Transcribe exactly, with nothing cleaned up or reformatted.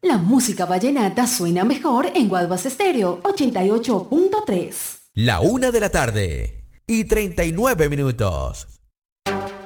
La música vallenata suena mejor en Guaduas Estéreo ochenta y ocho punto tres. La una de la tarde y treinta y nueve minutos.